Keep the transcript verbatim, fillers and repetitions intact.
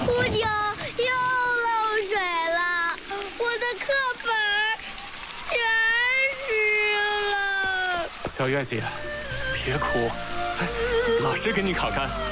屋顶又漏水了，我的课本全湿了。 小月姐，别哭，哎，老师给你烤干。